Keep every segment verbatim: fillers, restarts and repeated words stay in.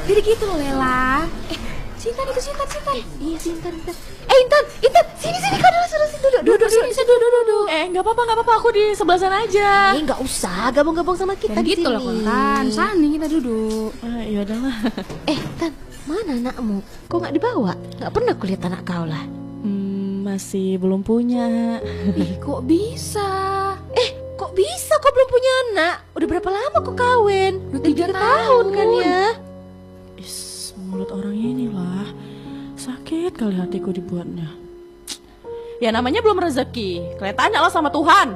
Jadi gitu loh Lela. Eh, Sintan itu Sintan, Sintan. Iya Sintan, Intan. Eh Intan, Intan, sini sini kau dulu, suruh sini duduk, duduk sini, sini duduk, duduk. Eh, nggak apa-apa, nggak apa-apa, aku di sebelah sana aja. Eh, nggak usah gabung-gabung sama kita di gitu sini. loh Kontan. Sana kita duduk. Eh, ya udahlah. Eh, Tan, mana anakmu? Kok nggak dibawa? Nggak pernah kulihat anak kau lah. Hmm, masih belum punya. Ih, kok bisa? Eh, kok bisa? Kok belum punya anak? Udah berapa lama kok kawin? Udah tiga, tiga tahun kan ya? Is, mulut orang inilah. Sakit kali hatiku dibuatnya. Ya namanya belum rezeki. Kalian tanya lah sama Tuhan.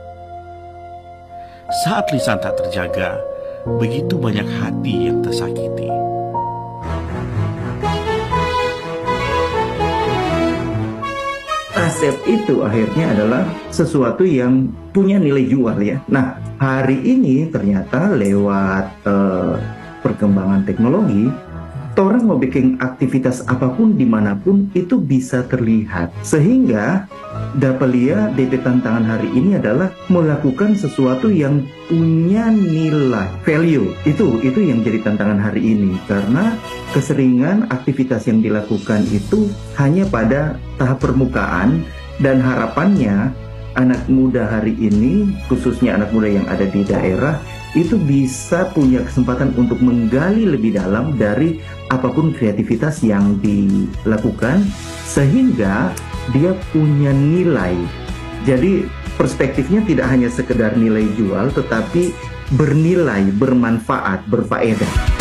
Saat lisan tak terjaga, begitu banyak hati yang tersakiti. Aset itu akhirnya adalah sesuatu yang punya nilai jual ya. Nah, hari ini ternyata lewat uh, perkembangan teknologi, orang mau bikin aktivitas apapun dimanapun itu bisa terlihat. Sehingga Dapelia D P tantangan hari ini adalah melakukan sesuatu yang punya nilai value. Itu itu yang jadi tantangan hari ini, karena keseringan aktivitas yang dilakukan itu hanya pada tahap permukaan, dan harapannya anak muda hari ini, khususnya anak muda yang ada di daerah, itu bisa punya kesempatan untuk menggali lebih dalam dari apapun kreativitas yang dilakukan, sehingga dia punya nilai. Jadi perspektifnya tidak hanya sekedar nilai jual, tetapi bernilai, bermanfaat, berfaedah.